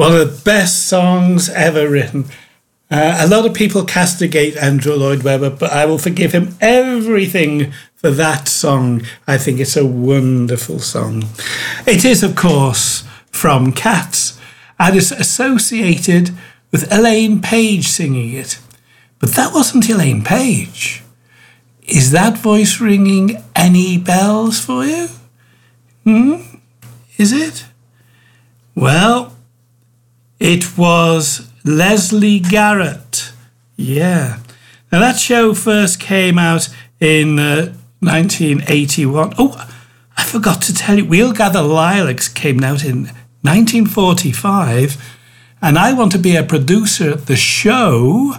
One of the best songs ever written. A lot of people castigate Andrew Lloyd Webber, but I will forgive him everything for that song. I think it's a wonderful song. It is, of course, from Cats, and it's associated with Elaine Paige singing it. But that wasn't Elaine Paige. Is that voice ringing any bells for you? Is it? Well, it was Leslie Garrett. Yeah. Now, that show first came out in 1981. Oh, I forgot to tell you, We'll Gather Lilacs came out in 1945, and I Want to Be a Producer at the Show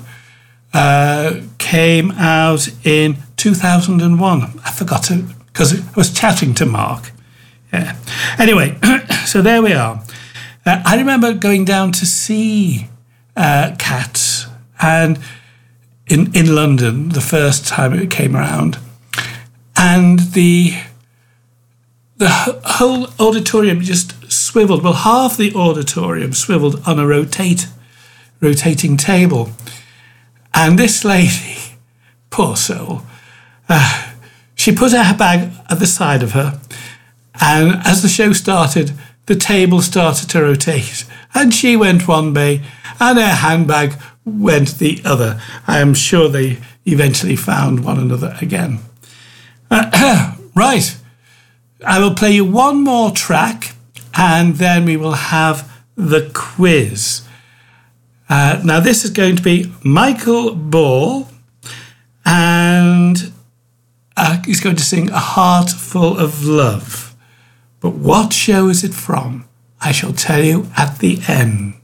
came out in 2001. I forgot to, because I was chatting to Mark. Yeah. Anyway, so there we are. I remember going down to see Cats and in London the first time it came around, and the whole auditorium just swiveled. Well, half the auditorium swiveled on a rotating table, and this lady, poor soul, she put her bag at the side of her, and as the show started, the table started to rotate, and she went one way, and her handbag went the other. I am sure they eventually found one another again. Right, I will play you one more track, and then we will have the quiz. Now, this is going to be Michael Ball, and he's going to sing A Heart Full of Love. But what show is it from? I shall tell you at the end.